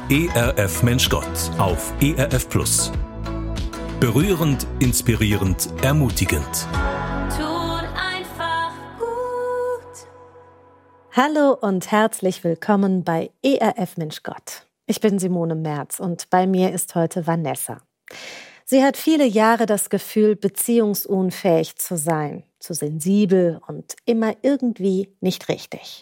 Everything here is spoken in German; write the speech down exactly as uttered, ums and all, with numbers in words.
E R F Mensch Gott auf E R F Plus. Berührend, inspirierend, ermutigend. Tut einfach gut. Hallo und herzlich willkommen bei E R F Mensch Gott. Ich bin Simone Merz und bei mir ist heute Vanessa. Sie hat viele Jahre das Gefühl, beziehungsunfähig zu sein, zu sensibel und immer irgendwie nicht richtig.